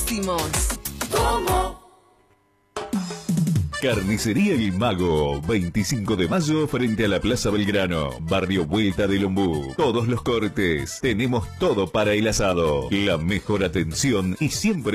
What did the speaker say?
carísimos. ¿Cómo? Carnicería El Mago, 25 de mayo frente a la Plaza Belgrano, barrio Vuelta del Ombú. Todos los cortes, tenemos todo para el asado. La mejor atención y siempre